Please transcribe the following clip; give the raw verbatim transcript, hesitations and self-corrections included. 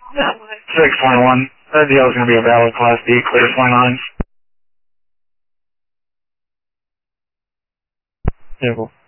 six twenty-one. That deal is going to be a valid Class D, clear twenty-nine. Vehicle